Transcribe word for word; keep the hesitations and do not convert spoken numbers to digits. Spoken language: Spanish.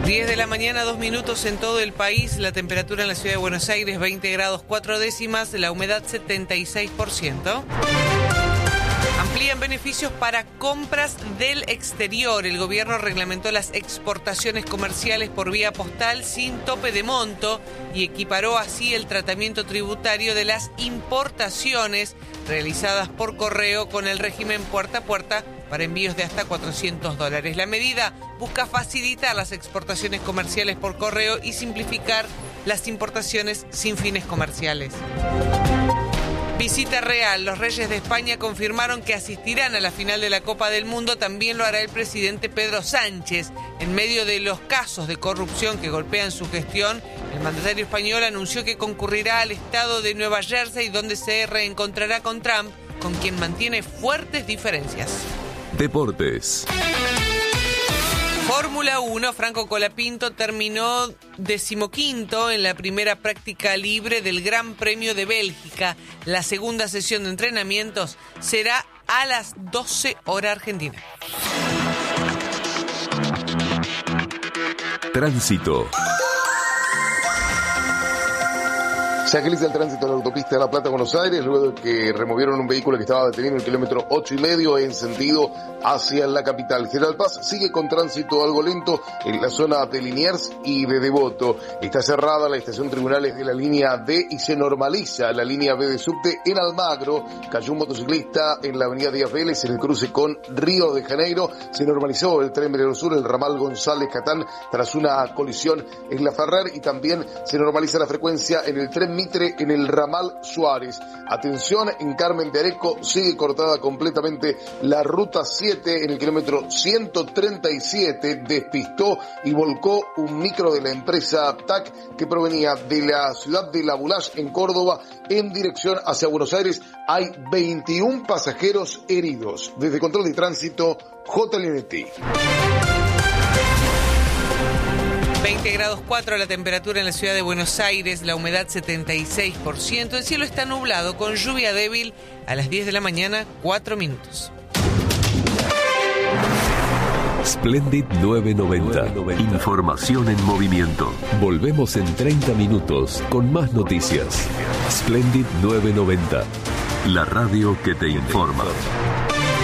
diez de la mañana, dos minutos en todo el país. La temperatura en la ciudad de Buenos Aires, veinte grados, cuatro décimas. La humedad, setenta y seis por ciento. Amplían beneficios para compras del exterior. El gobierno reglamentó las exportaciones comerciales por vía postal sin tope de monto y equiparó así el tratamiento tributario de las importaciones realizadas por correo con el régimen puerta a puerta para envíos de hasta cuatrocientos dólares. La medida busca facilitar las exportaciones comerciales por correo y simplificar las importaciones sin fines comerciales. Visita real. Los reyes de España confirmaron que asistirán a la final de la Copa del Mundo. También lo hará el presidente Pedro Sánchez. En medio de los casos de corrupción que golpean su gestión, el mandatario español anunció que concurrirá al estado de Nueva Jersey, donde se reencontrará con Trump, con quien mantiene fuertes diferencias. Deportes. Fórmula uno, Franco Colapinto terminó decimoquinto en la primera práctica libre del Gran Premio de Bélgica. La segunda sesión de entrenamientos será a las doce hora argentina. Tránsito. Se agiliza el tránsito en la autopista de La Plata, Buenos Aires, luego de que removieron un vehículo que estaba detenido en el kilómetro ocho y medio en sentido hacia la capital. General Paz sigue con tránsito algo lento en la zona de Liniers y de Devoto. Está cerrada la estación Tribunales de la línea D y se normaliza la línea B de subte en Almagro. Cayó un motociclista en la avenida Díaz Vélez en el cruce con Río de Janeiro. Se normalizó el tren Merero Sur, el ramal González Catán, tras una colisión en la Ferrer, y también se normaliza la frecuencia en el tren Mitre en el ramal Suárez. Atención, en Carmen de Areco sigue cortada completamente la ruta siete en el kilómetro ciento treinta y siete. Despistó y volcó un micro de la empresa T A C que provenía de la ciudad de La Boulage en Córdoba en dirección hacia Buenos Aires. Hay veintiún pasajeros heridos. Desde Control de Tránsito, J L N T. veinte grados cuatro la temperatura en la ciudad de Buenos Aires, la humedad setenta y seis por ciento. El cielo está nublado con lluvia débil a las diez de la mañana, cuatro minutos. Splendid novecientos noventa. Información en movimiento. Volvemos en treinta minutos con más noticias. Splendid novecientos noventa. La radio que te informa.